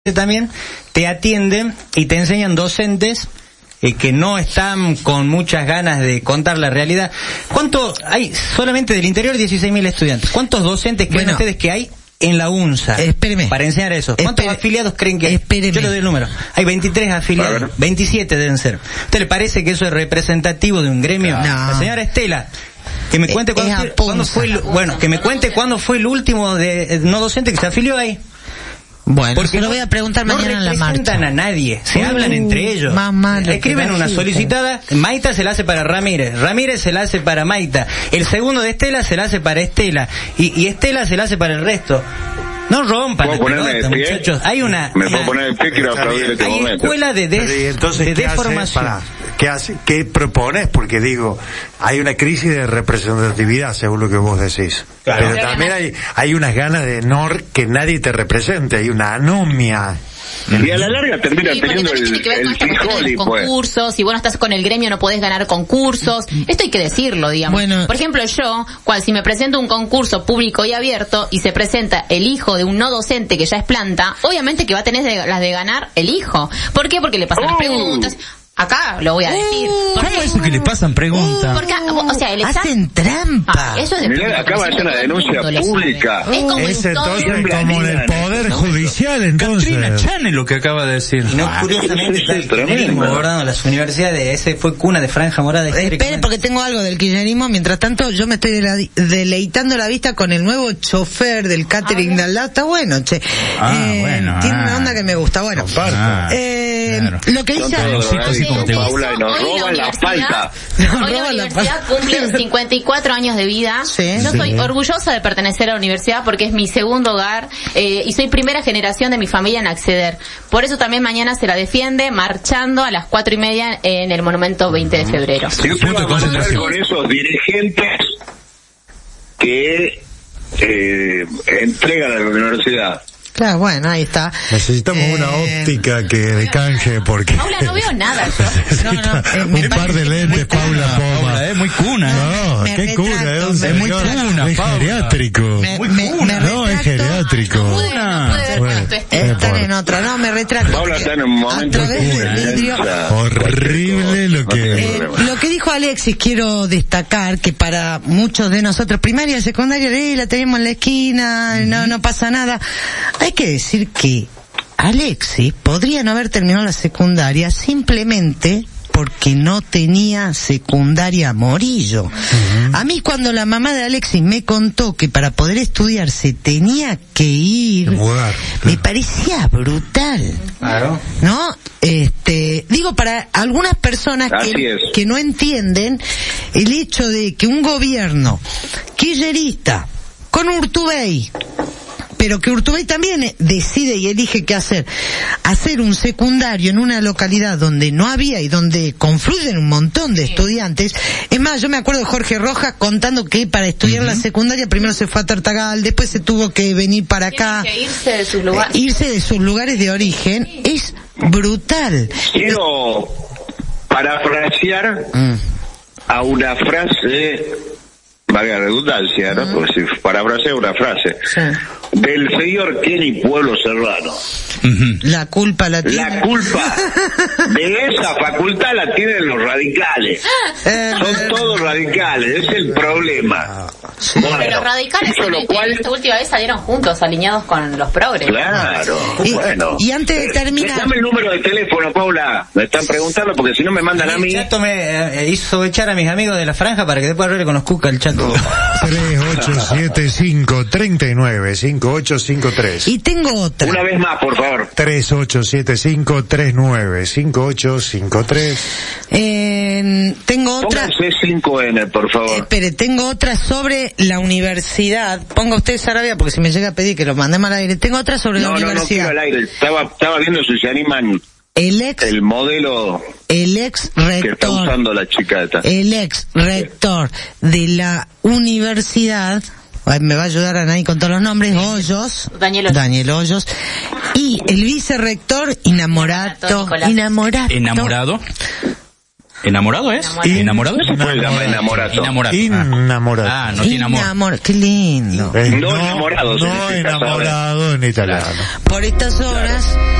también te atienden y te enseñan docentes que no están con muchas ganas de contar la realidad. ¿Cuánto hay solamente del interior? 16.000 estudiantes. ¿Cuántos docentes creen ustedes que hay en la UNSA para enseñar eso? ¿Cuántos afiliados creen que hay? Yo le doy el número. Hay 23 afiliados, 27 deben ser. ¿Usted le parece que eso es representativo de un gremio? No. La señora Estela, que me cuente cuándo fue el último no docente que se afilió ahí. Bueno, porque lo voy a preguntar mañana en la marcha. No representan a nadie, se hablan entre ellos. Escriben una solicitada, Maita se la hace para Ramírez, Ramírez se la hace para Maita, el segundo de Estela se la hace para Estela, y Estela se la hace para el resto. No rompan la pelota, muchachos. Hay una... Me puedo poner de pie, quiero aplaudir en este momento. Hay escuela de deformación. ¿Qué propones? Porque digo, hay una crisis de representatividad, según lo que vos decís. Claro. Pero también hay unas ganas de que nadie te represente, hay una anomia. Y a la larga termina teniendo el frijol y concursos, si vos no estás con el gremio no podés ganar concursos, esto hay que decirlo, digamos. Bueno. Por ejemplo, yo, si me presento un concurso público y abierto y se presenta el hijo de un no docente que ya es planta, obviamente que va a tener las de ganar el hijo. ¿Por qué? Porque le pasan las preguntas. Acá lo voy a decir. ¿Cómo eso que le pasan preguntas? Porque, o sea, el hacen trampa. Eso es acaba de hacer una denuncia pública. Es entonces como en el Poder Judicial, entonces. Catrina Chan es lo que acaba de decir. Y no, curiosamente, las universidades, ese fue cuna de franja morada. Esperen, porque tengo algo del kirchnerismo. Mientras tanto, yo me estoy deleitando la vista con el nuevo chofer del catering de al lado. Está bueno, che. Tiene una onda que me gusta. Bueno, lo que dice Paula, nos roban la falta. Hoy la universidad cumple 54 años de vida. Yo soy orgullosa de pertenecer a la universidad porque es mi segundo hogar y soy primera generación de mi familia en acceder. Por eso también mañana se la defiende marchando a las 4:30 en el Monumento 20 de febrero. ¿Qué punto de concentración con esos dirigentes que entregan a la universidad? Claro, bueno, ahí está. Necesitamos una óptica que de canje porque... Paula, no veo nada yo. Un par de lentes, Paula Poma. Es muy cuna. No, qué cuna, es muy cuna, es geriátrico. Muy cuna. No, es geriátrico. Están en otra, no, me retracto. Paula está en un momento horrible lo que dijo Alexis. Quiero destacar que para muchos de nosotros, primaria y secundaria, la tenemos en la esquina, no pasa nada. Hay que decir que Alexis podría no haber terminado la secundaria simplemente porque no tenía secundaria Morillo. A mí cuando la mamá de Alexis me contó que para poder estudiar se tenía que ir, me parecía brutal. Claro. ¿No? Digo, para algunas personas que no entienden el hecho de que un gobierno kirchnerista con Urtubey, pero que Urtubey también decide y elige qué hacer un secundario en una localidad donde no había y donde confluyen un montón de estudiantes. Es más, yo me acuerdo de Jorge Rojas contando que para estudiar la secundaria primero se fue a Tartagal, después se tuvo que venir para acá. Que irse de sus lugares. Irse de sus lugares de origen es brutal. Quiero parafrasear a una frase, valga la redundancia, ¿no? Porque si parafrasea una frase del señor Kenny Pueblo Serrano. La culpa la tiene. La culpa de esa facultad la tienen los radicales. Son todos radicales, es el problema. Bueno, pero los radicales esta última vez salieron juntos, alineados con los progres. Claro, bueno. Y antes de terminar... Dame el número de teléfono, Paula. Me están preguntando porque si no me mandan a mí. El chato me hizo echar a mis amigos de la franja para que después arregle con los cuca el chato. 3875-395853. Y tengo otra. Una vez más, por favor. 3875-395853. Tengo otra. Pónganse 5N, por favor. Espere, tengo otra sobre la universidad. Ponga usted Sarabia porque si me llega a pedir que lo mandemos al aire. Tengo otra sobre la universidad. No quiero al aire. Estaba viendo si se animan. El modelo. El ex rector. Que está usando la chica esta. El ex rector de la universidad. Me va a ayudar Anaí con todos los nombres. Hoyos. Daniel Hoyos. Y el vicerrector Enamorado. ¿Enamorado es? ¿Enamorado? No se puede llamar enamorado. Enamorado. Ah, no tiene amor. Qué lindo. No enamorado. No enamorado en italiano. Por estas horas